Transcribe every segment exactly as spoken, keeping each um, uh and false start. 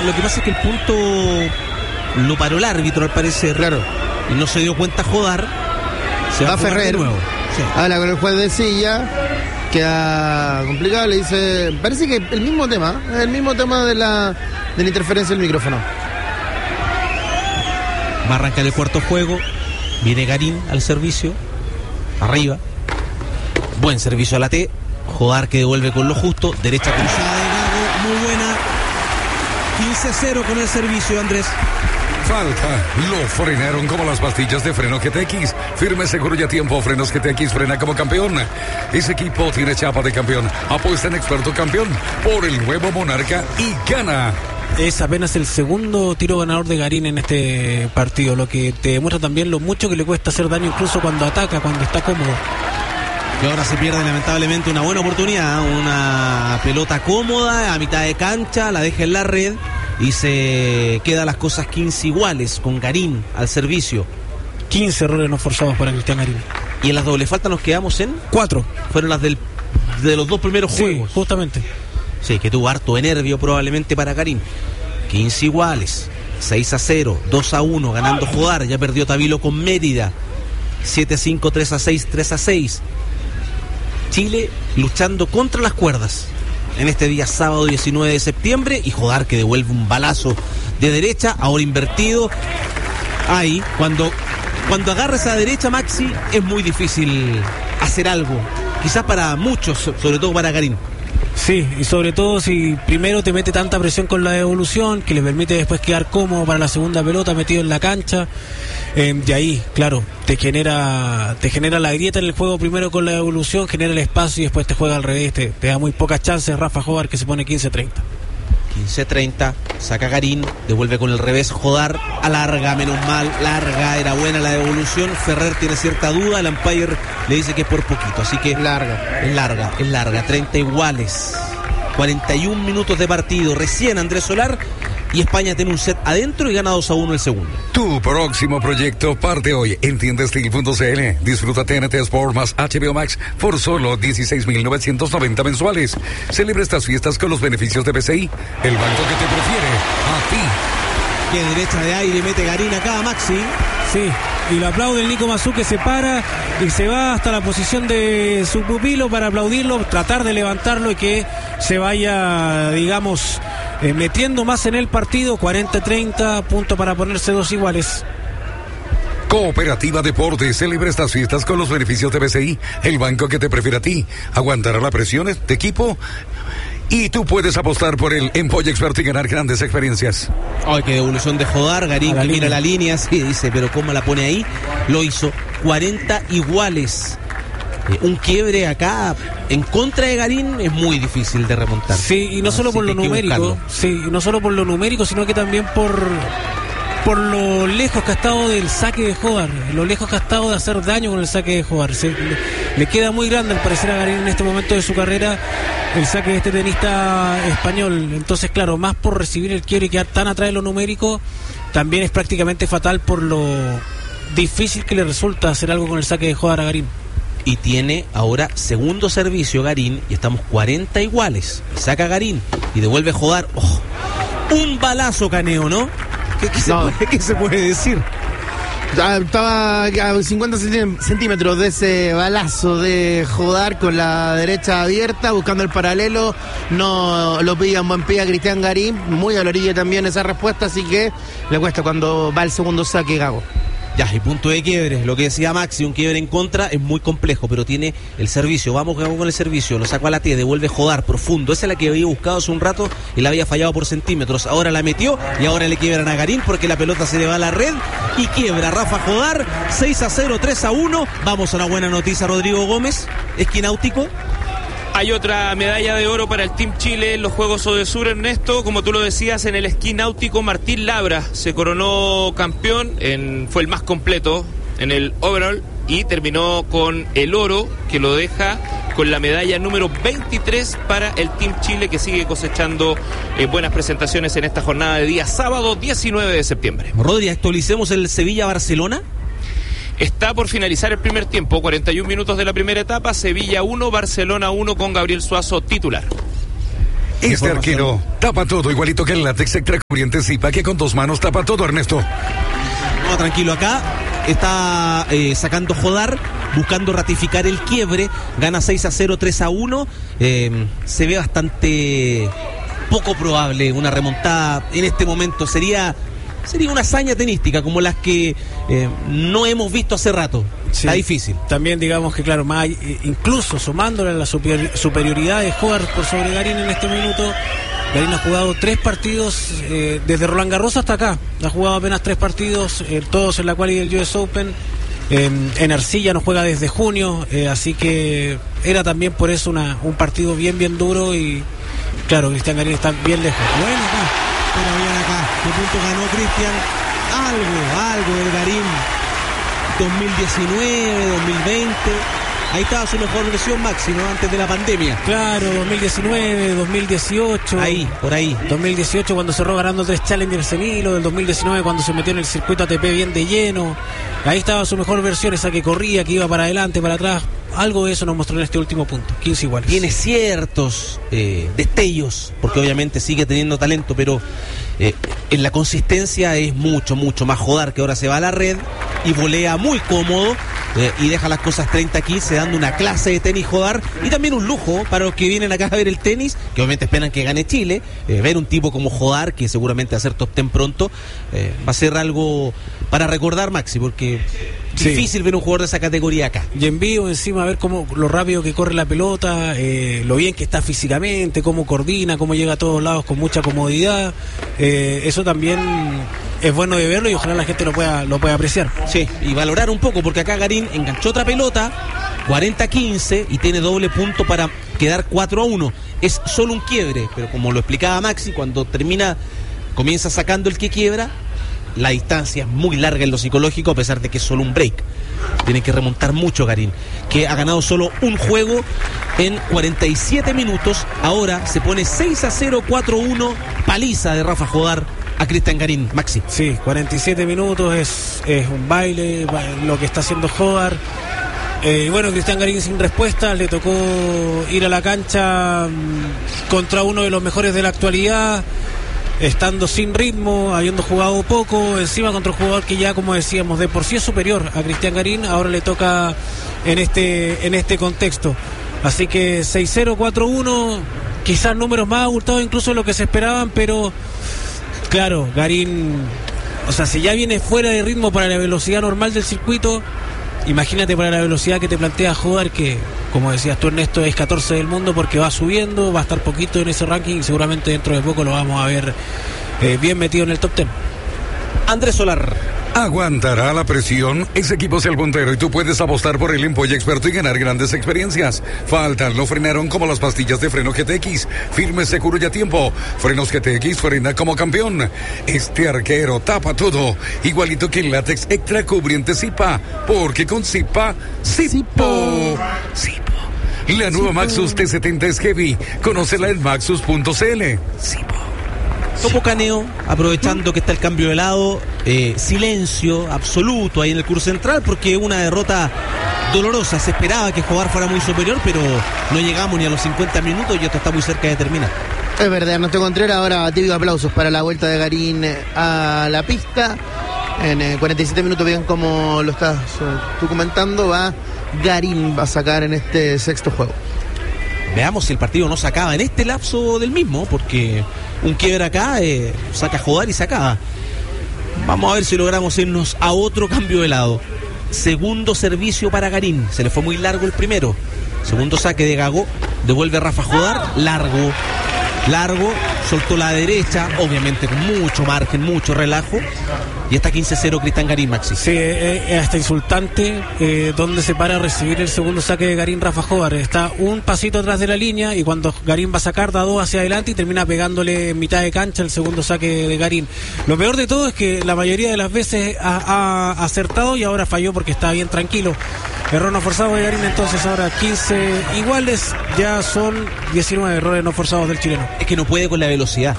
lo que pasa es que el punto lo paró el árbitro al parecer. Claro. Y no se dio cuenta Jodar. Se va, va a Ferrer de nuevo. Sí. Habla con el juez de silla. Queda complicado, le dice. Parece que el mismo tema, el mismo tema de la, de la interferencia del micrófono. Va a arrancar el cuarto juego. Viene Garín al servicio. Arriba. Buen servicio a la T. Jodar que devuelve con lo justo. Derecha cruzada de Gago. Muy buena. quince a cero con el servicio, Andrés. Falta. Lo frenaron como las pastillas de freno G T X. Firme, seguro y a tiempo. Frenos G T X frena como campeón. Ese equipo tiene chapa de campeón. Apuesta en experto campeón por el nuevo Monarca y gana. Es apenas el segundo tiro ganador de Garín en este partido, lo que te demuestra también lo mucho que le cuesta hacer daño incluso cuando ataca, cuando está cómodo. Y ahora se pierde lamentablemente una buena oportunidad, una pelota cómoda a mitad de cancha, la deja en la red y se quedan las cosas quince iguales con Garín al servicio. quince errores no forzados para Cristian Garín. Y en las doble faltas nos quedamos en cuatro. Fueron las del, de los dos primeros sí, juegos. Justamente. Sí, que tuvo harto de nervio probablemente para Garín. quince iguales, seis a cero, dos a uno, ganando Jodar, ya perdió Tabilo con Mérida. siete a cinco, tres a seis, tres a seis. Chile luchando contra las cuerdas en este día sábado diecinueve de septiembre y Jodar que devuelve un balazo de derecha, ahora invertido. Ahí, cuando, cuando agarra esa derecha, Maxi, es muy difícil hacer algo. Quizás para muchos, sobre todo para Garín. Sí, y sobre todo si primero te mete tanta presión con la devolución que le permite después quedar cómodo para la segunda pelota metido en la cancha, eh, y ahí, claro, te genera te genera la grieta en el juego primero con la devolución, genera el espacio y después te juega al revés, te, te da muy pocas chances. Rafa Jodar que se pone quince a treinta. quince a treinta, saca Garín, devuelve con el revés Jodar, alarga, menos mal, larga, era buena la devolución. Ferrer tiene cierta duda, el umpire le dice que es por poquito, así que larga, es larga, es larga, treinta iguales, cuarenta y un minutos de partido, recién Andrés Solar, y España tiene un set adentro y gana dos a uno el segundo. Tu próximo proyecto parte hoy en tienda steel punto c l. Disfruta T N T Sport más H B O Max por solo dieciséis mil novecientos noventa mensuales. Celebra estas fiestas con los beneficios de B C I, el banco que te prefiere, a ti. Que derecha de aire mete Garín acá, Maxi. Sí, y lo aplaude el Nico Mazú, que se para y se va hasta la posición de su pupilo para aplaudirlo, tratar de levantarlo y que se vaya, digamos, eh, metiendo más en el partido. Cuarenta a treinta, punto para ponerse dos iguales. Cooperativa Deportes celebra estas fiestas con los beneficios de B C I, el banco que te prefiere a ti. Aguantará la presión de equipo y tú puedes apostar por el Empolla Expert y ganar grandes experiencias. Ay, qué devolución de Jodar. Garín que mira la línea, sí, dice, pero ¿cómo la pone ahí? Lo hizo. cuarenta iguales. Eh, un quiebre acá en contra de Garín es muy difícil de remontar. Sí, y no solo por lo numérico, sí, no solo por lo numérico, sino que también por por lo lejos que ha estado del saque de Jodar, lo lejos que ha estado de hacer daño con el saque de Jodar. Se, le, le queda muy grande al parecer a Garín en este momento de su carrera el saque de este tenista español. Entonces, claro, más por recibir el quiebre y quedar tan atrás de lo numérico, también es prácticamente fatal por lo difícil que le resulta hacer algo con el saque de Jodar a Garín. Y tiene ahora segundo servicio Garín y estamos cuarenta iguales. Saca Garín y devuelve Jodar. Oh, un balazo, Caneo, ¿no? ¿Qué, qué, se, no. puede, ¿Qué se puede decir? Estaba a cincuenta centímetros de ese balazo de Jodar con la derecha abierta, buscando el paralelo. No lo pilla en buen pie a Cristian Garín. Muy a la orilla también esa respuesta, así que le cuesta cuando va el segundo saque Gago. Ya, y punto de quiebre, lo que decía Maxi, un quiebre en contra es muy complejo, pero tiene el servicio, vamos Gago con el servicio, lo sacó a la T, devuelve Jodar profundo, esa es la que había buscado hace un rato y la había fallado por centímetros, ahora la metió y ahora le quiebran a Garín porque la pelota se le va a la red y quiebra Rafa Jodar, seis a cero, tres a uno, vamos a una buena noticia, Rodrigo Gómez, esquináutico. Hay otra medalla de oro para el Team Chile en los Juegos Odesur, Ernesto. Como tú lo decías, en el esquí náutico, Martín Labra se coronó campeón, en, fue el más completo en el overall y terminó con el oro, que lo deja con la medalla número veintitrés para el Team Chile, que sigue cosechando eh, buenas presentaciones en esta jornada de día sábado diecinueve de septiembre. Rodri, actualicemos el Sevilla-Barcelona. Está por finalizar el primer tiempo, cuarenta y un minutos de la primera etapa, Sevilla uno, Barcelona uno con Gabriel Suazo titular. Este arquero tapa todo, igualito que el látex extra cubriente Zipa, que con dos manos tapa todo, Ernesto. No, tranquilo, acá está eh, sacando Jodar, buscando ratificar el quiebre, gana seis a cero, tres a uno, eh, se ve bastante poco probable una remontada en este momento, sería... Sería una hazaña tenística como las que eh, no hemos visto hace rato. Sí, está difícil. También digamos que claro, más, incluso sumándole a la super, superioridad de Jodar por sobre Garín en este minuto, Garín ha jugado tres partidos eh, desde Roland Garros hasta acá. Ha jugado apenas tres partidos, eh, todos en la quali del U S Open. Eh, en arcilla no juega desde junio, eh, así que era también por eso una, un partido bien bien duro y claro, Cristian Garín está bien lejos. Bueno, acá, pero bien acá. ¿Qué punto ganó Cristian? Algo, algo del Garín. dos mil diecinueve, dos mil veinte. Ahí estaba su mejor versión, Maxi, ¿no? Antes de la pandemia. Claro, dos mil diecinueve, dos mil dieciocho. Ahí, por ahí. dos mil dieciocho cuando cerró ganando tres Challengers en hilo. Del dos mil diecinueve cuando se metió en el circuito A T P bien de lleno. Ahí estaba su mejor versión, esa que corría, que iba para adelante, para atrás. Algo de eso nos mostró en este último punto. quince iguales. Tiene ciertos eh, destellos, porque obviamente sigue teniendo talento, pero eh, en la consistencia es mucho, mucho más Jodar, que ahora se va a la red y volea muy cómodo eh, y deja las cosas treinta quince, dando una clase de tenis Jodar y también un lujo para los que vienen acá a ver el tenis, que obviamente esperan que gane Chile. Eh, ver un tipo como Jodar, que seguramente va a ser top ten pronto, eh, va a ser algo para recordar, Maxi, porque sí, difícil ver un jugador de esa categoría acá. Y en vivo encima a ver cómo lo rápido que corre la pelota, eh, lo bien que está físicamente, cómo coordina, cómo llega a todos lados con mucha comodidad. Eh, eso también es bueno de verlo y ojalá la gente lo pueda, lo pueda apreciar. Sí, y valorar un poco, porque acá Garín enganchó otra pelota, cuarenta quince, y tiene doble punto para quedar cuatro a uno. Es solo un quiebre, pero como lo explicaba Maxi, cuando termina, comienza sacando el que quiebra, la distancia es muy larga en lo psicológico, a pesar de que es solo un break. Tiene que remontar mucho Garín, que ha ganado solo un juego en cuarenta y siete minutos. Ahora se pone seis a cero, cuatro a uno, paliza de Rafa Jodar a Cristian Garín. Maxi. Sí, cuarenta y siete minutos, es, es un baile lo que está haciendo Jodar. Eh, bueno, Cristian Garín sin respuesta, le tocó ir a la cancha mmm, contra uno de los mejores de la actualidad, estando sin ritmo, habiendo jugado poco, encima contra un jugador que ya, como decíamos, de por sí es superior a Cristian Garín. Ahora le toca en este en este contexto. Así que seis cero, cuatro uno, quizás números más abultados incluso de lo que se esperaban, pero claro, Garín, o sea, si ya viene fuera de ritmo para la velocidad normal del circuito, imagínate para la velocidad que te plantea Jodar, que como decías tú, Ernesto, es catorce del mundo, porque va subiendo, va a estar poquito en ese ranking y seguramente dentro de poco lo vamos a ver eh, bien metido en el top ten. Andrés Solar. ¿Aguantará la presión? Ese equipo es el puntero y tú puedes apostar por el Empolla Experto y ganar grandes experiencias. Faltan, lo frenaron como las pastillas de freno G T X. Firme, seguro y a tiempo. Frenos G T X, frena como campeón. Este arquero tapa todo, igualito que el látex extra cubriente Zipa, porque con Zipa, Zipo. Zipo. La nueva Maxus T setenta es heavy. Conócela en maxus punto c l. Zipo. Topo Caneo, aprovechando que está el cambio de lado, eh, silencio absoluto ahí en el curso central, porque una derrota dolorosa. Se esperaba que Jodar fuera muy superior, pero no llegamos ni a los cincuenta minutos y esto está muy cerca de terminar. Es verdad, Ernesto Contreras. Ahora típico aplausos para la vuelta de Garín a la pista. En eh, cuarenta y siete minutos, bien como lo estás uh, tú comentando, va Garín va a sacar en este sexto juego. Veamos si el partido no se acaba en este lapso del mismo, porque un quiebre acá eh, saca a Jodar y se acaba. Vamos a ver si logramos irnos a otro cambio de lado. Segundo servicio para Garín, se le fue muy largo el primero. Segundo saque de Gago, devuelve Rafa Jodar, largo, largo, soltó la derecha, obviamente con mucho margen, mucho relajo. Y está quince cero Cristian Garín, Maxi. Sí, es eh, hasta insultante eh, donde se para a recibir el segundo saque de Garín Rafa Jodar. Está un pasito atrás de la línea y cuando Garín va a sacar, da dos hacia adelante y termina pegándole en mitad de cancha el segundo saque de Garín. Lo peor de todo es que la mayoría de las veces ha, ha acertado y ahora falló porque estaba bien tranquilo. Error no forzado de Garín, entonces ahora quince iguales, ya son diecinueve errores no forzados del chileno. Es que no puede con la velocidad.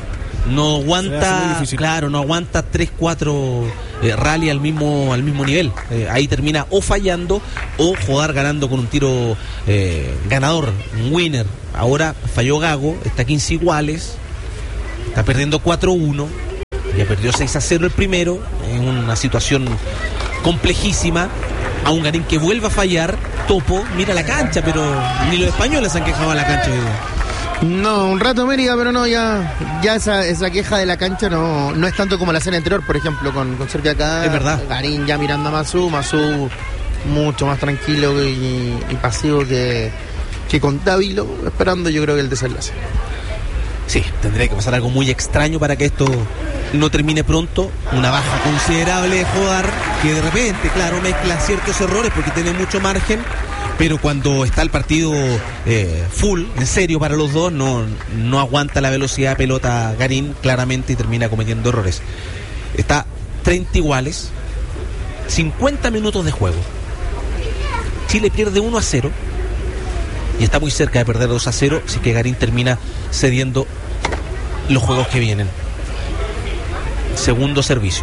no aguanta, claro, no aguanta tres cuatro eh, rally al mismo al mismo nivel. Eh, ahí termina o fallando o Jodar ganando con un tiro eh, ganador, un winner. Ahora falló Gago, está quince iguales, está perdiendo cuatro uno, ya perdió seis a cero el primero, en una situación complejísima. A un Garín que vuelva a fallar, Topo mira la cancha, pero ni los españoles han quejado a la cancha. No, un rato Mérida, pero no, ya ya esa, esa queja de la cancha no, no es tanto como la serie anterior, por ejemplo, con, con Sergio acá. Es verdad. Garín ya mirando a Masú, Masú mucho más tranquilo y, y pasivo que, que con Dávilo, esperando yo creo que el desenlace. Sí, tendría que pasar algo muy extraño para que esto no termine pronto. Una baja considerable de Jodar, que de repente, claro, mezcla ciertos errores porque tiene mucho margen, pero cuando está el partido eh, full, en serio para los dos, no, no aguanta la velocidad de pelota Garín claramente y termina cometiendo errores. Está treinta iguales, cincuenta minutos de juego. Chile pierde uno a cero y está muy cerca de perder dos a cero, así que Garín termina cediendo los juegos que vienen. Segundo servicio.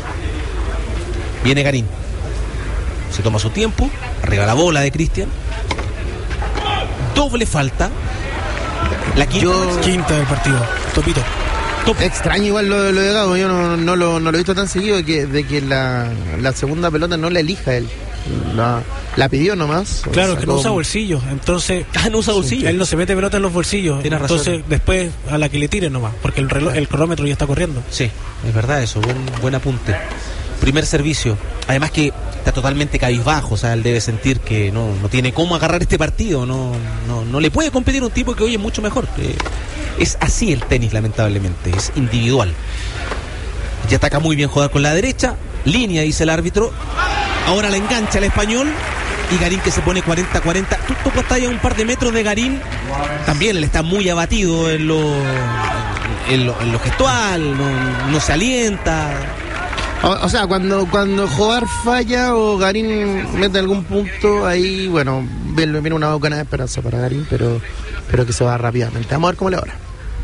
Viene Garín. Se toma su tiempo. Arriba la bola de Cristian. Doble falta. La quinta, Yo... quinta del partido. Topito. Top. Extraño igual lo, lo de Gago. Yo no, no, lo, no lo he visto tan seguido de que, de que la, la segunda pelota no la elija él. La, la pidió nomás. Claro, que no usa bolsillos. Entonces. Ah, no usa bolsillos. Él no se mete pelota en los bolsillos. Tienes entonces, razón. Después a la que le tiren nomás. Porque el reloj, el cronómetro ya está corriendo. Sí, es verdad eso. Buen, buen apunte. Primer servicio. Además que está totalmente cabizbajo. O sea, él debe sentir que no, no tiene cómo agarrar este partido. No, no, no le puede competir un tipo que hoy es mucho mejor. Eh, es así el tenis, lamentablemente. Es individual. Ya ataca muy bien jugar con la derecha. Línea, dice el árbitro. Ahora la engancha el español y Garín que se pone cuarenta a cuarenta. Tú tocas hasta ya un par de metros de Garín. También él está muy abatido en lo, en lo, en lo gestual, no, no se alienta. O, o sea, cuando cuando Jodar falla o Garín mete algún punto, ahí, bueno, viene, viene una bocana de esperanza para Garín, pero, pero que se va rápidamente. Vamos a ver cómo le va ahora.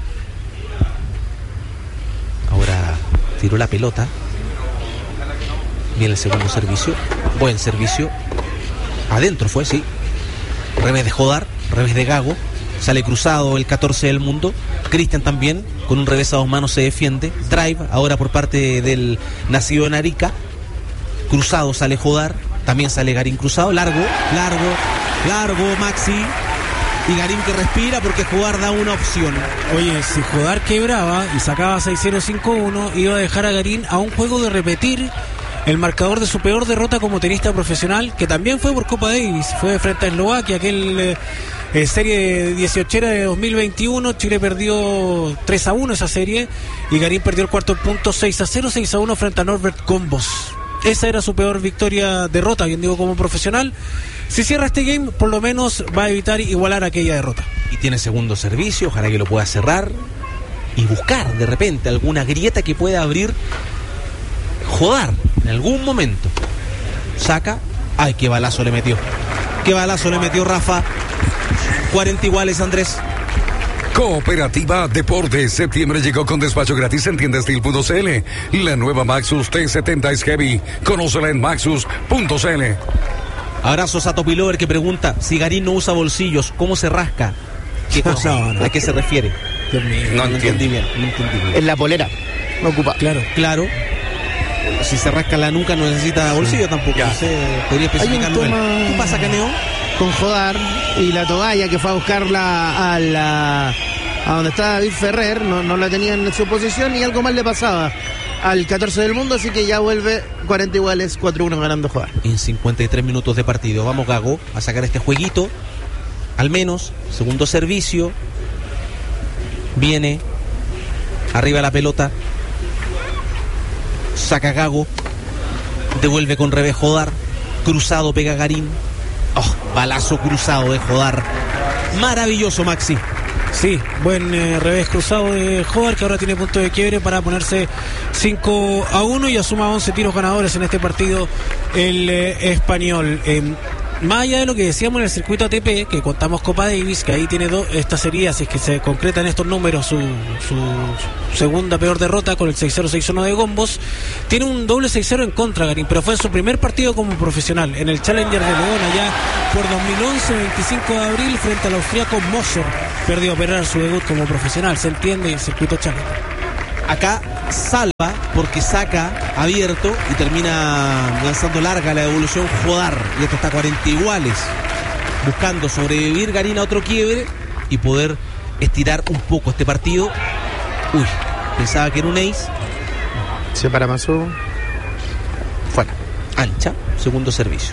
Ahora tiró la pelota. Viene el segundo servicio. Buen servicio. Adentro fue, sí. Revés de Jodar, revés de Gago. Sale cruzado el catorce del mundo. Cristian también, con un revés a dos manos se defiende. Drive, ahora por parte del nacido en Arica. Cruzado sale Jodar. También sale Garín cruzado. Largo, largo, largo, Maxi. Y Garín que respira porque Jodar da una opción. Oye, si Jodar quebraba y sacaba seis cero cinco uno, iba a dejar a Garín a un juego de repetir el marcador de su peor derrota como tenista profesional, que también fue por Copa Davis, fue frente a Eslovaquia, aquel eh, serie dieciochera de dos mil veintiuno. Chile perdió tres a uno esa serie y Garín perdió el cuarto punto seis a cero, seis a uno frente a Norbert Gombos. Esa era su peor victoria, derrota, bien digo, como profesional. Si cierra este game, por lo menos va a evitar igualar aquella derrota. Y tiene segundo servicio, ojalá que lo pueda cerrar y buscar de repente alguna grieta que pueda abrir Jodar en algún momento. Saca. Ay, qué balazo le metió. Qué balazo le metió Rafa. cuarenta iguales, Andrés. Cooperativa Deportes. Septiembre llegó con despacho gratis en tienda steel punto c l. La nueva Maxus T setenta es heavy. Conócela en maxus punto c l. Abrazos a Topilover que pregunta si Garín no usa bolsillos, ¿cómo se rasca? ¿Qué cosa? No, no. ¿A qué se refiere? Dios mío. No, no entendí bien, no entendí bien. En la polera. No ocupa. Claro. Claro. Si se rasca la nuca no necesita bolsillo tampoco. No sé, podría especificarlo él. ¿Qué pasa, Caneo? Con Jodar y la toalla que fue a buscarla a la a donde está David Ferrer, no, no la tenía en su posición y algo más le pasaba al catorce del mundo, así que ya vuelve cuarenta iguales, cuatro uno ganando Jodar. En cincuenta y tres minutos de partido. Vamos, Gago, a sacar este jueguito. Al menos, segundo servicio. Viene. Arriba la pelota. Saca Gago. Devuelve con revés Jodar. Cruzado pega Garín. Oh, balazo cruzado de Jodar. Maravilloso, Maxi. Sí, buen eh, revés cruzado de Jodar, que ahora tiene punto de quiebre para ponerse cinco a uno y asuma once tiros ganadores en este partido el eh, español. Eh, más allá de lo que decíamos en el circuito A T P, que contamos Copa Davis, que ahí tiene dos, esta sería, si es que se concretan estos números, su, su segunda peor derrota con el seis cero seis uno de Gombos, tiene un doble seis cero en contra, Garín, pero fue en su primer partido como profesional, en el Challenger de León, allá por dos mil once, veinticinco de abril, frente al austríaco Moser, perdió a operar su debut como profesional, se entiende, el circuito Challenger. Acá salva porque saca abierto y termina lanzando larga la devolución Jodar. Y esto está a cuarenta iguales. Buscando sobrevivir Garín a otro quiebre y poder estirar un poco este partido. Uy, pensaba que era un ace. Se para Mazú. Fuera. Ancha, segundo servicio.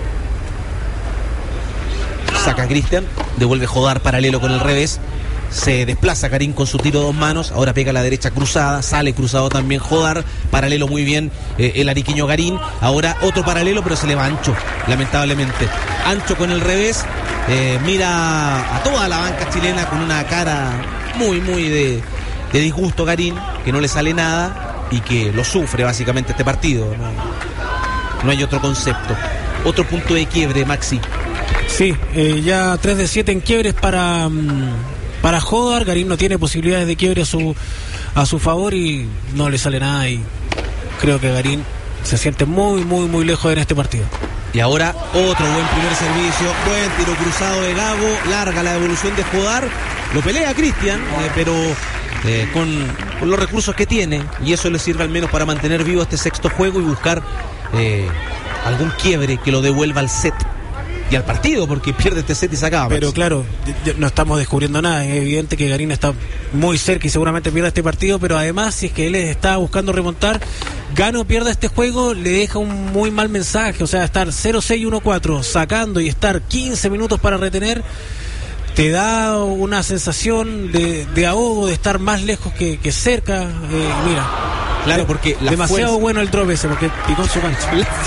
Saca Cristian, devuelve Jodar paralelo con el revés. Se desplaza Garín con su tiro de dos manos. Ahora pega a la derecha cruzada. Sale cruzado también Jodar. Paralelo muy bien eh, el ariquiño Garín. Ahora otro paralelo, pero se le va ancho, lamentablemente. Ancho con el revés. Eh, mira a toda la banca chilena con una cara muy, muy de, de disgusto Garín. Que no le sale nada y que lo sufre básicamente este partido. No, no hay otro concepto. Otro punto de quiebre, Maxi. Sí, eh, ya tres de siete en quiebres para... Um... Para Jodar, Garín no tiene posibilidades de quiebre a su a su favor y no le sale nada y creo que Garín se siente muy, muy, muy lejos en este partido. Y ahora otro buen primer servicio, buen tiro cruzado de Gago, larga la devolución de Jodar, lo pelea Cristian, eh, pero eh, con, con los recursos que tiene y eso le sirve al menos para mantener vivo este sexto juego y buscar eh, algún quiebre que lo devuelva al set. Y al partido, porque pierde este set y se acaba. Pero claro, no estamos descubriendo nada. Es evidente que Garín está muy cerca y seguramente pierde este partido, pero además, si es que él está buscando remontar, gana o pierda este juego, le deja un muy mal mensaje. O sea, estar cero seis uno cuatro sacando y estar quince minutos para retener, te da una sensación de, de ahogo, de estar más lejos que, que cerca. Eh, mira. Claro, porque la demasiado fuerza... bueno el drop ese, porque picó en su cancha.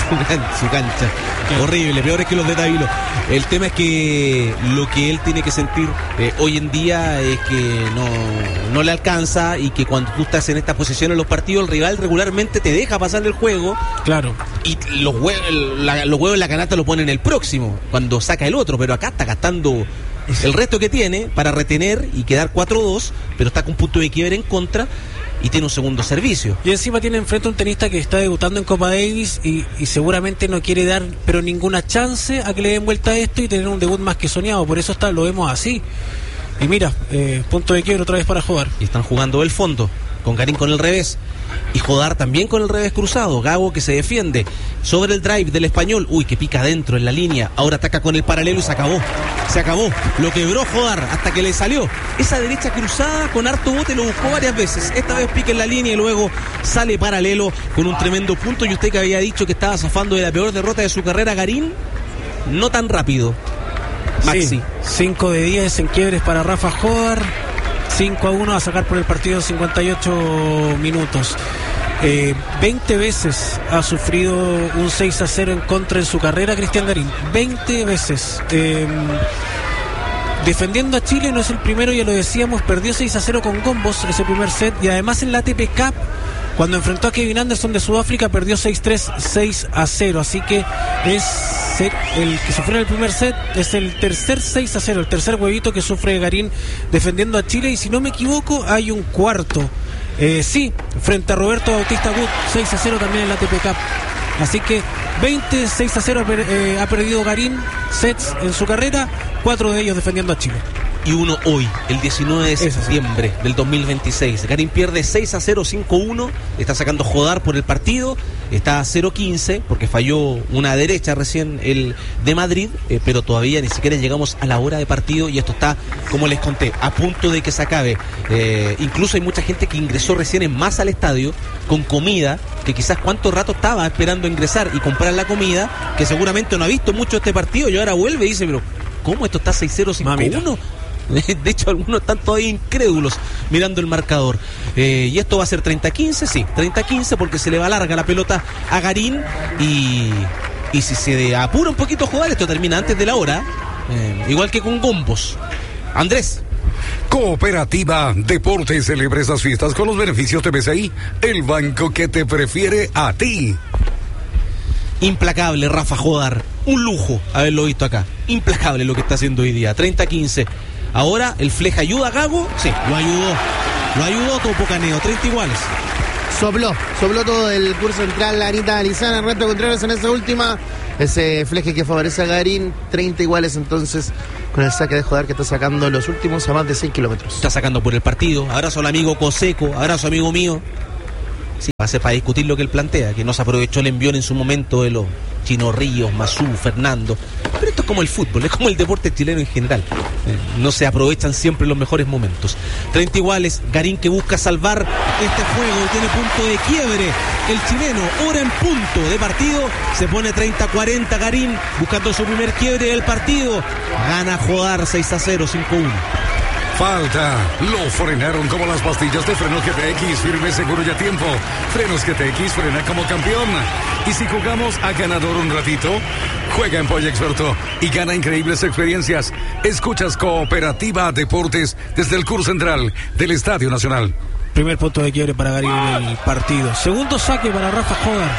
su cancha. Claro. Horrible, peores que los de Davilo. El tema es que lo que él tiene que sentir eh, hoy en día es que no, no le alcanza y que cuando tú estás en esta posición en los partidos, el rival regularmente te deja pasar el juego. Claro. Y los huevos, la, los huevos en la canasta lo ponen el próximo, cuando saca el otro, pero acá está gastando el resto que tiene para retener y quedar cuatro dos, pero está con punto de quiebre en contra. Y tiene un segundo servicio. Y encima tiene enfrente un tenista que está debutando en Copa Davis y, y seguramente no quiere dar pero ninguna chance a que le den vuelta a esto y tener un debut más que soñado. Por eso está, lo vemos así. Y mira, eh, punto de quiebre otra vez para Jodar. Y están jugando el fondo, con Garín con el revés. Y Jodar también con el revés cruzado. Gago que se defiende sobre el drive del español. Uy, que pica adentro en la línea. Ahora ataca con el paralelo y se acabó. Se acabó. Lo quebró Jodar hasta que le salió. Esa derecha cruzada con harto bote lo buscó varias veces. Esta vez pica en la línea y luego sale paralelo con un tremendo punto. Y usted que había dicho que estaba zafando de la peor derrota de su carrera, Garín, no tan rápido. Maxi. Sí, cinco de diez en quiebres para Rafa Jodar. cinco a uno a sacar por el partido cincuenta y ocho minutos. Eh, veinte veces ha sufrido un seis a cero en contra en su carrera Cristian Garín. veinte veces. Eh, defendiendo a Chile no es el primero, ya lo decíamos, perdió seis a cero con Gombos ese primer set y además en la A T P Cup cuando enfrentó a Kevin Anderson de Sudáfrica perdió seis tres, seis a cero, así que es el que sufrió en el primer set, es el tercer seis a cero, el tercer huevito que sufre Garín defendiendo a Chile y si no me equivoco hay un cuarto, eh, sí, frente a Roberto Bautista Gut, seis a cero también en la A T P Cup. Así que veinte, seis a cero eh, ha perdido Garín sets en su carrera, cuatro de ellos defendiendo a Chile. Y uno hoy, el diecinueve de septiembre del dos mil veintiséis. Garín pierde seis a cero, cinco a uno. Está sacando Jodar por el partido. Está a cero quince porque falló una derecha recién el de Madrid. Eh, pero todavía ni siquiera llegamos a la hora de partido. Y esto está, como les conté, a punto de que se acabe. Eh, incluso hay mucha gente que ingresó recién en masa al estadio con comida. Que quizás cuánto rato estaba esperando ingresar y comprar la comida. Que seguramente no ha visto mucho este partido. Y ahora vuelve y dice, pero ¿cómo esto está seis cero, cinco uno? De hecho, algunos están todavía incrédulos mirando el marcador. Eh, y esto va a ser treinta a quince, sí, treinta a quince porque se le va larga la pelota a Garín. Y, y si se apura un poquito a jugar, esto termina antes de la hora. Eh, igual que con Gombos. Andrés. Cooperativa Deportes celebra estas fiestas con los beneficios de B C I, el banco que te prefiere a ti. Implacable Rafa Jodar. Un lujo haberlo visto acá. Implacable lo que está haciendo hoy día. treinta a quince. Ahora el Fleja ayuda a Gago. Sí, lo ayudó. Lo ayudó Topo Caneo. treinta iguales. Sopló, sopló todo el curso central, Anita Alizana, Reto Contreras en esa última. Ese fleje que favorece a Garín, treinta iguales entonces con el saque de Jodar que está sacando los últimos a más de seis kilómetros. Está sacando por el partido. Abrazo al amigo Coseco, abrazo amigo mío. Sí, va a ser para discutir lo que él plantea, que no se aprovechó el envión en su momento de los Chino Ríos, Mazú, Fernando. Pero esto es como el fútbol, es como el deporte chileno en general. Eh, no se aprovechan siempre los mejores momentos. treinta iguales, Garín que busca salvar este juego y tiene punto de quiebre. El chileno, hora en punto de partido, se pone treinta a cuarenta Garín, buscando su primer quiebre del partido. Gana Jodar seis a cero, cinco a uno. Falta. Lo frenaron como las pastillas de frenos G T X, firme, seguro y a tiempo. Frenos G T X frena como campeón. Y si jugamos a ganador un ratito, juega en Polla Experto y gana increíbles experiencias. Escuchas Cooperativa Deportes desde el Curso Central del Estadio Nacional. Primer punto de quiebre para Garín en el partido. Segundo saque para Rafa Jodar.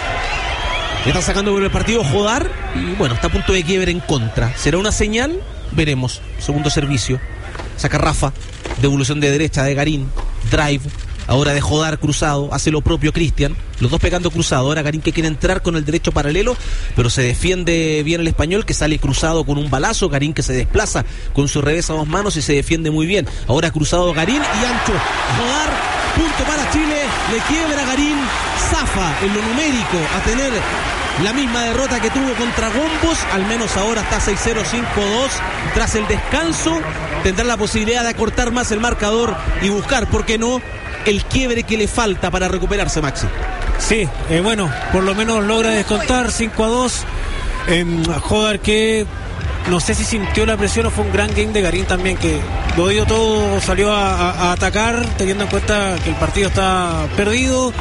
Está sacando por el partido Jodar y bueno, está a punto de quiebre en contra. ¿Será una señal? Veremos. Segundo servicio. Saca Rafa, devolución de derecha de Garín, drive, ahora de Jodar cruzado, hace lo propio Cristian, los dos pegando cruzado, ahora Garín que quiere entrar con el derecho paralelo, pero se defiende bien el español que sale cruzado con un balazo, Garín que se desplaza con su revés a dos manos y se defiende muy bien, ahora cruzado Garín y ancho, Jodar, punto para Chile, le quiebra Garín, zafa en lo numérico a tener la misma derrota que tuvo contra Gombos, al menos ahora está seis cero, cinco dos, tras el descanso tendrá la posibilidad de acortar más el marcador y buscar, ¿por qué no?, el quiebre que le falta para recuperarse, Maxi. Sí, eh, bueno, por lo menos logra descontar cinco a dos. Eh, Jodar que no sé si sintió la presión o fue un gran game de Garín también, que lo dio todo, salió a, a, a atacar, teniendo en cuenta que el partido está perdido,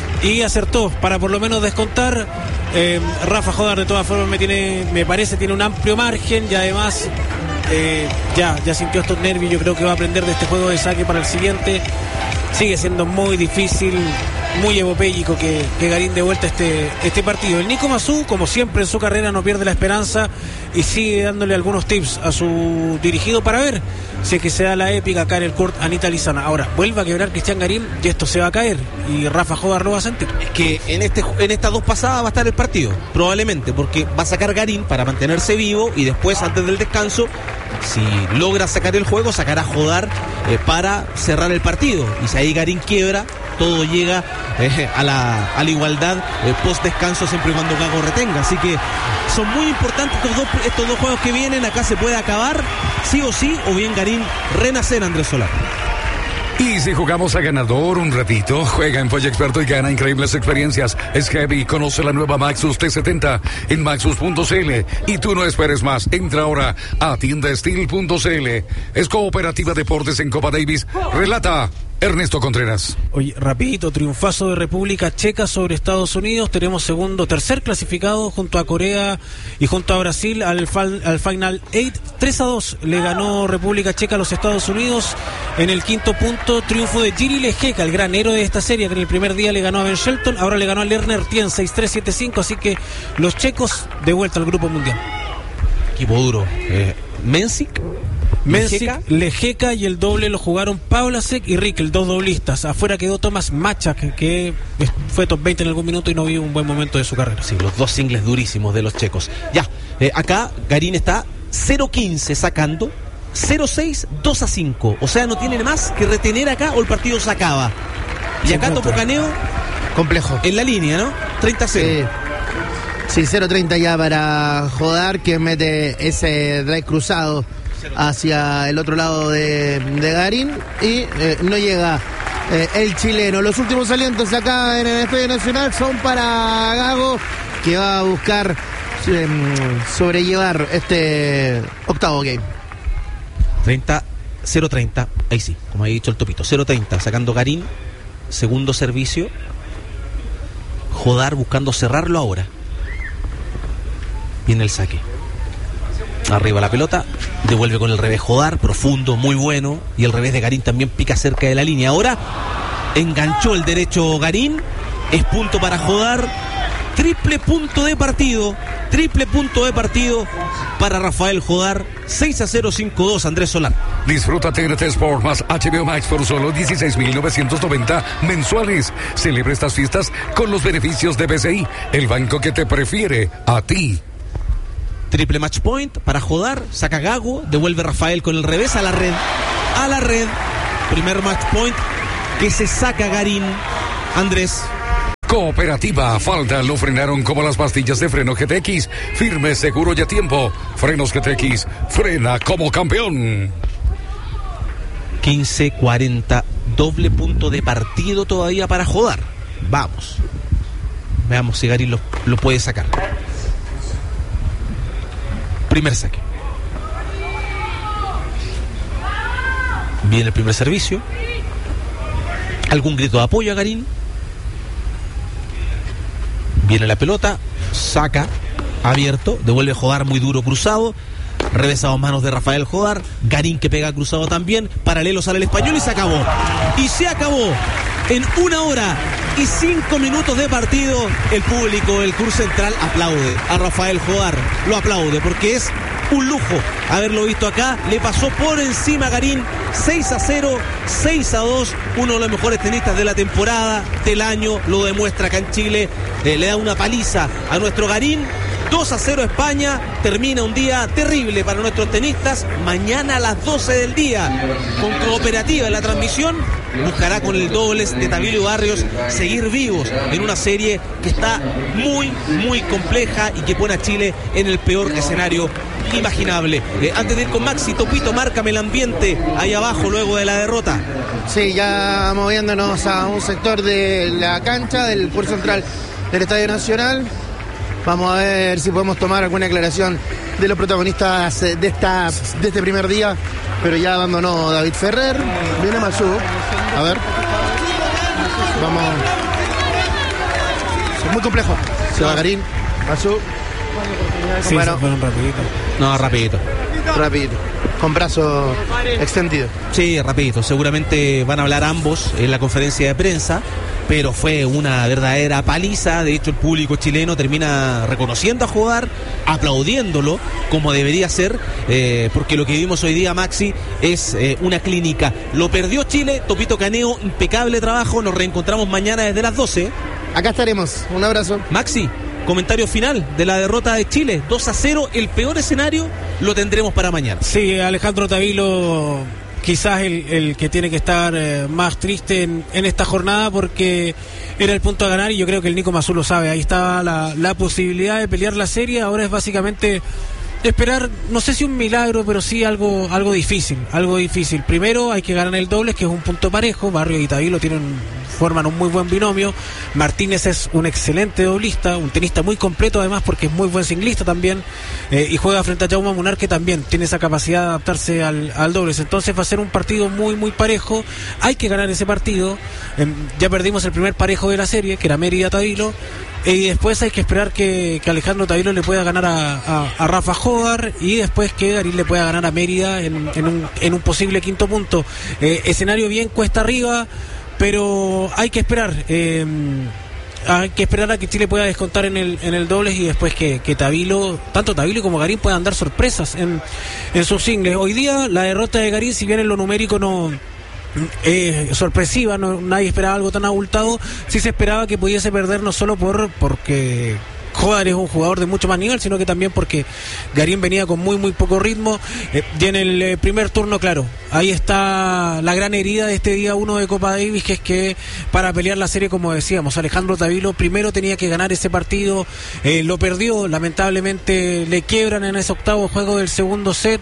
y acertó para por lo menos descontar. eh, Rafa Jodar de todas formas me tiene, me parece tiene un amplio margen y además eh, ya, ya sintió estos nervios. Yo creo que va a aprender de este juego de saque para el siguiente. Sigue siendo muy difícil, muy epopélico que, que Garín dé vuelta este, este partido. El Nico Mazú, como siempre en su carrera, no pierde la esperanza y sigue dándole algunos tips a su dirigido para ver si es que se da la épica acá en el Kurt Anita Lizana. Ahora, vuelve a quebrar Cristian Garín y esto se va a caer y Rafa Jodar lo va a sentir. Es que en, este, en estas dos pasadas va a estar el partido, probablemente, porque va a sacar Garín para mantenerse vivo y después, antes del descanso, si logra sacar el juego, sacará Jodar eh, para cerrar el partido. Y si ahí Garín quiebra, todo llega eh, a, la, a la igualdad eh, post descanso, siempre y cuando Gago retenga. Así que son muy importantes estos dos, estos dos juegos que vienen. Acá se puede acabar sí o sí, o bien Garín renacer, Andrés Solá. Y si jugamos a ganador un ratito, juega en Polla Experto y gana increíbles experiencias. Es heavy, conoce la nueva Maxus T setenta en maxus punto c l. Y tú no esperes más, entra ahora a tienda steel punto c l. Es Cooperativa Deportes en Copa Davis. Relata Ernesto Contreras. Oye, rapidito, triunfazo de República Checa sobre Estados Unidos. Tenemos segundo, tercer clasificado junto a Corea y junto a Brasil al, fal, al Final ocho. tres a dos le ganó República Checa a los Estados Unidos. En el quinto punto, triunfo de Jiri Lejeka, el gran héroe de esta serie, que en el primer día le ganó a Ben Shelton, ahora le ganó a Lerner Tien seis tres, siete cinco, así que los checos de vuelta al Grupo Mundial. Equipo duro. Eh, Mensic. Mensic, Lejeka y el doble lo jugaron Pavlasek y Rikel, dos doblistas. Afuera quedó Tomás Machak, que fue top veinte en algún minuto y no vio un buen momento de su carrera. Sí, los dos singles durísimos de los checos. Ya, eh, acá Garín está cero quince sacando, cero seis, dos a cinco. O sea, no tiene más que retener acá o el partido se acaba. Y acá Topo Caneo complejo en la línea, ¿no? treinta a cero. Sí, sí, cero treinta ya para Jodar, que mete ese drive cruzado hacia el otro lado de, de Garín y eh, no llega eh, el chileno. Los últimos alientos acá en el Estadio Nacional son para Gago, que va a buscar eh, sobrellevar este octavo game. treinta, cero treinta, ahí sí, como había dicho el Topito, cero treinta sacando Garín, segundo servicio, Jodar buscando cerrarlo ahora. Viene el saque. Arriba la pelota, devuelve con el revés Jodar, profundo, muy bueno, y el revés de Garín también pica cerca de la línea. Ahora enganchó el derecho Garín, es punto para Jodar, triple punto de partido, triple punto de partido para Rafael Jodar, seis a cero, cinco a dos, Andrés Solar. Disfruta T N T Sport más H B O Max por solo dieciséis mil novecientos noventa mensuales. Celebra estas fiestas con los beneficios de B C I, el banco que te prefiere a ti. Triple match point para Jodar, saca Gago, devuelve Rafael con el revés a la red, a la red. Primer match point que se saca Garín, Andrés. Cooperativa, falta, lo frenaron como las pastillas de freno G T X. Firme, seguro y a tiempo. Frenos G T X, frena como campeón. quince cuarenta, doble punto de partido todavía para Jodar. Vamos. Veamos si Garín lo, lo puede sacar. Primer saque. Viene el primer servicio. ¿Algún grito de apoyo a Garín? Viene la pelota, saca, abierto, devuelve Jodar muy duro cruzado, revesado manos de Rafael Jodar, Garín que pega cruzado también, paralelo sale el español y se acabó. Y se acabó en una hora y cinco minutos de partido. El público del Club Central aplaude a Rafael Jodar, lo aplaude porque es un lujo haberlo visto acá. Le pasó por encima a Garín, seis a cero, seis a dos, uno de los mejores tenistas de la temporada, del año, lo demuestra acá en Chile. Eh, le da una paliza a nuestro Garín. dos a cero España, termina un día terrible para nuestros tenistas. Mañana a las doce del día, con Cooperativa en la transmisión, buscará con el dobles de Tabilio Barrios seguir vivos en una serie que está muy, muy compleja y que pone a Chile en el peor escenario imaginable. Eh, antes de ir con Maxi, Topito, márcame el ambiente ahí abajo luego de la derrota. Sí, ya moviéndonos a un sector de la cancha del Club Central del Estadio Nacional. Vamos a ver si podemos tomar alguna aclaración de los protagonistas de esta de este primer día. Pero ya abandonó David Ferrer. Viene Masú. A ver. Vamos. Es muy complejo. Se va Garín. Masú. Sí, bueno, se fueron rapidito. No, rapidito. Rapidito. Con brazo extendido. Sí, rapidito. Seguramente van a hablar ambos en la conferencia de prensa, pero fue una verdadera paliza. De hecho, el público chileno termina reconociendo a Jodar, aplaudiéndolo como debería ser, eh, porque lo que vivimos hoy día, Maxi, es eh, una clínica. Lo perdió Chile, Topito Caneo, impecable trabajo. Nos reencontramos mañana desde las doce. Acá estaremos. Un abrazo. Maxi, comentario final de la derrota de Chile, dos a cero, el peor escenario lo tendremos para mañana. Sí, Alejandro Tavilo quizás el, el que tiene que estar eh, más triste en, en esta jornada, porque era el punto a ganar y yo creo que el Nico Mazú lo sabe. Ahí estaba la, la posibilidad de pelear la serie. Ahora es básicamente esperar, no sé si un milagro, pero sí algo algo difícil, algo difícil. Primero hay que ganar el dobles, que es un punto parejo. Barrio y Tavilo tienen, forman un muy buen binomio. Martínez es un excelente doblista, un tenista muy completo además, porque es muy buen singlista también, eh, y juega frente a Jaume Munar, que también tiene esa capacidad de adaptarse al, al dobles. Entonces va a ser un partido muy muy parejo. Hay que ganar ese partido. Eh, ya perdimos el primer parejo de la serie, que era Mérida Tavilo. Y después hay que esperar que, que Alejandro Tavilo le pueda ganar a, a, a Rafa Jodar, y después que Garín le pueda ganar a Mérida en, en, un, en un posible quinto punto. Eh, escenario bien cuesta arriba, pero hay que esperar. Eh, hay que esperar a que Chile pueda descontar en el en el dobles, y después que, que Tavilo, tanto Tavilo como Garín, puedan dar sorpresas en, en sus singles. Hoy día la derrota de Garín, si bien en lo numérico no... Eh, sorpresiva, no, nadie esperaba algo tan abultado. Sí se esperaba que pudiese perder, no solo por porque Jodar es un jugador de mucho más nivel, sino que también porque Garín venía con muy muy poco ritmo. Eh, y en el eh, primer turno, claro, ahí está la gran herida de este día uno de Copa Davis, que es que para pelear la serie, como decíamos, Alejandro Tavilo primero tenía que ganar ese partido. Eh, lo perdió, lamentablemente le quiebran en ese octavo juego del segundo set,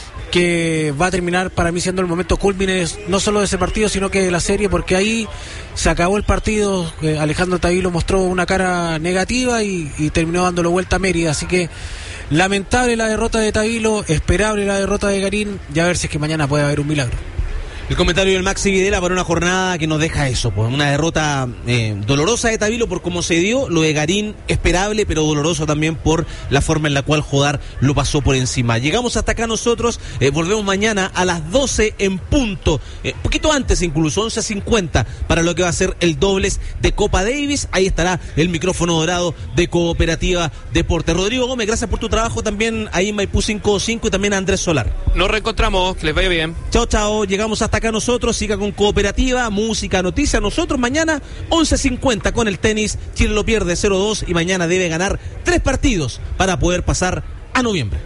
que va a terminar para mí siendo el momento culmine no solo de ese partido, sino que de la serie, porque ahí se acabó el partido. eh, Alejandro Tavilo mostró una cara negativa y, y terminó dándolo vuelta a Mérida. Así que lamentable la derrota de Tavilo, esperable la derrota de Garín, y a ver si es que mañana puede haber un milagro. El comentario del Maxi Videla para una jornada que nos deja eso, pues una derrota eh, dolorosa de Tabilo por cómo se dio, lo de Garín esperable, pero doloroso también por la forma en la cual Jodar lo pasó por encima. Llegamos hasta acá nosotros, eh, volvemos mañana a las doce en punto, eh, poquito antes incluso, once cincuenta, para lo que va a ser el dobles de Copa Davis. Ahí estará el micrófono dorado de Cooperativa Deporte. Rodrigo Gómez, gracias por tu trabajo también ahí en Maipú cinco cinco y también a Andrés Solar. Nos reencontramos, que les vaya bien. Chao, chao, llegamos hasta acá nosotros, siga con Cooperativa, música, noticias. Nosotros mañana once cincuenta con el tenis, Chile lo pierde cero dos y mañana debe ganar tres partidos para poder pasar a noviembre.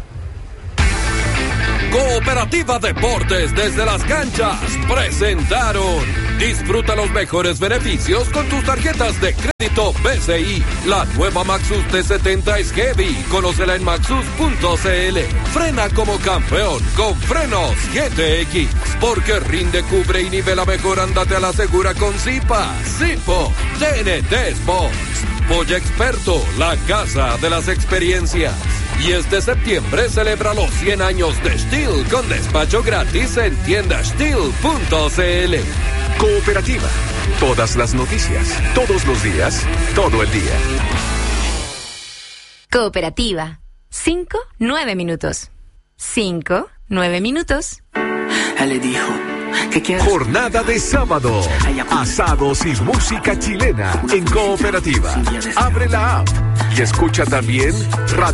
Cooperativa Deportes desde las canchas presentaron. Disfruta los mejores beneficios con tus tarjetas de crédito B C I. La nueva Maxus T setenta es heavy. Conócela en maxus punto c l. Frena como campeón con frenos G T X. Porque rinde, cubre y nivela mejor, ándate a la segura con Zipa. Zipo, T N T Sports. Polla Experto, la casa de las experiencias. Y este septiembre celebra los cien años de Steel con despacho gratis en tienda steel punto c l. Cooperativa. Todas las noticias, todos los días, todo el día. Cooperativa. Cinco, nueve minutos. Cinco, nueve minutos. Él dijo que quiero... Jornada de sábado. Asados y música chilena en Cooperativa. Abre la app y escucha también Radio